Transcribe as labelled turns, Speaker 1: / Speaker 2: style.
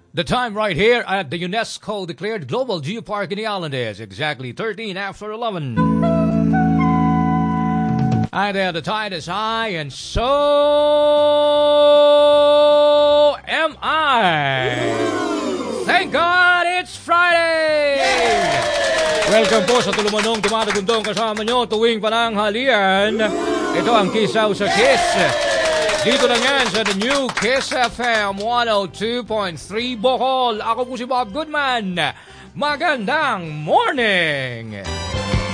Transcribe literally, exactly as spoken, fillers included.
Speaker 1: The time right here at the UNESCO-declared Global Geopark in the island is exactly thirteen after eleven. And uh, the tide is high, and so am I. Thank God it's Friday! Welcome po sa tulumanong tumatagundong kasama nyo tuwing pananghalian. Ito ang Kisaw sa Kiss. Dito lang yan sa the new Kiss F M one oh two point three Bohol. Ako po si Bob Goodman. Magandang morning!